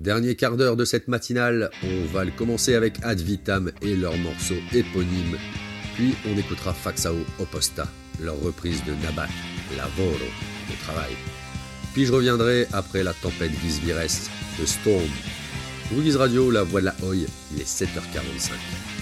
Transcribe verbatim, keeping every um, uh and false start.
Dernier quart d'heure de cette matinale, on va le commencer avec Ad Vitam et leur morceau éponyme. Puis on écoutera Faxao Oposta, leur reprise de Nabat, Lavoro, le travail. Puis je reviendrai après la tempête Vis Vires de Storm. Rugiz Radio, la voix de la Hoy, il est sept heures quarante-cinq.